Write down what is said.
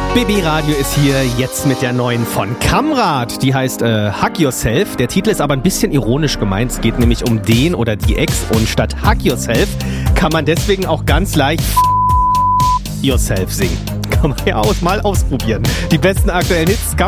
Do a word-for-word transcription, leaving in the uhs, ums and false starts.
B B Radio ist hier jetzt mit der neuen von Kamrat. Die heißt äh, Hug Yourself. Der Titel ist aber ein bisschen ironisch gemeint. Es geht nämlich um den oder die Ex. Und statt Hug Yourself kann man deswegen auch ganz leicht Yourself singen. Kann man ja aus, mal ausprobieren. Die besten aktuellen Hits kann